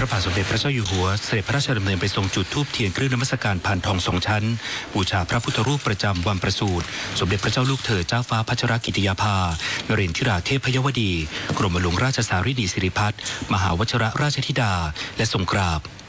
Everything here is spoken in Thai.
ระบาทสมเด็จพระเจ้าอยู่หัวเสด็จพระราชดำเนินไปทรงจุดธูปเทียนเครื่องนมัสการพานทองสองชั้นบูชาพระพุทธรูปประจำวันประสูติสมเด็จพระเจ้าลูกเธอเจ้าฟ้าพัชรกิติยาภานเรนทิราเทพยวดีกรมหลวงราชสารีดีสิริพัฒน์มหาวชิรราชธิดาและทรงกราบ